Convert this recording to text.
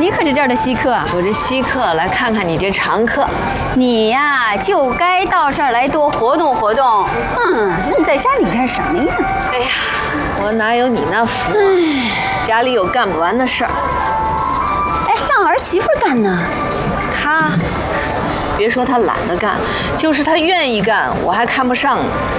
你可是这儿的稀客。 我这稀客来看看你这常客。 你呀，就该到这儿来多活动活动。你在家里干什么呀？ 哎呀，我哪有你那福啊？家里有干不完的事儿。 哎，让儿媳妇干呢？ 她，别说她懒得干，就是她愿意干，我还看不上呢。